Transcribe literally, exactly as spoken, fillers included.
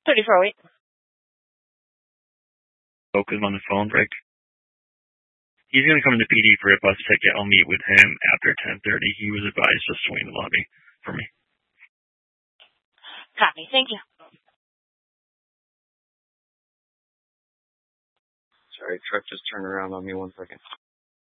thirty-four oh eight. Focus on the phone, Rick. He's going to come to P D for a bus ticket. I'll meet with him after ten thirty. He was advised to swing the lobby for me. Copy. Thank you. Sorry, truck just turned around on me one second.